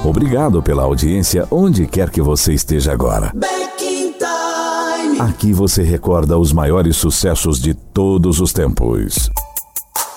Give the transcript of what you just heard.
Obrigado pela audiência onde quer que você esteja agora. Back in Time. Aqui você recorda os maiores sucessos de todos os tempos.